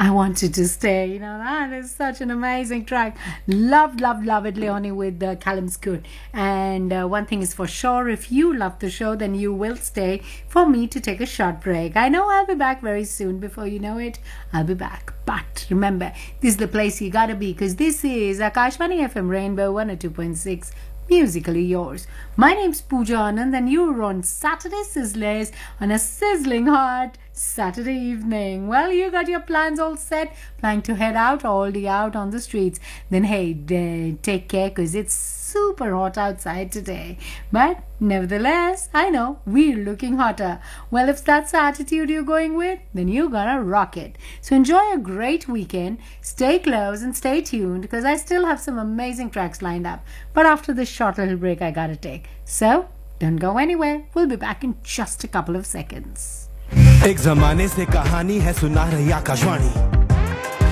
I wanted to stay. You know, that is such an amazing track. Love, love, love it, Leonie, with Callum Scoot. And one thing is for sure, if you love the show, then you will stay for me to take a short break. I know I'll be back very soon. Before you know it, I'll be back. But remember, this is the place you gotta be, because this is Akashvani FM Rainbow 102.6. Musically yours. My name's Pooja Anand, and you're on Saturday Sizzlers on a sizzling hot Saturday evening. Well, you got your plans all set, planning to head out all day out on the streets. Then hey, take care, because it's super hot outside today. But nevertheless, I know we're looking hotter. Well, if that's the attitude you're going with, then you gotta rock it. So enjoy a great weekend, stay close and stay tuned, because I still have some amazing tracks lined up. But after this short little break I gotta take. So don't go anywhere. We'll be back in just a couple of seconds. एक जमाने से कहानी है सुना रही आकाशवाणी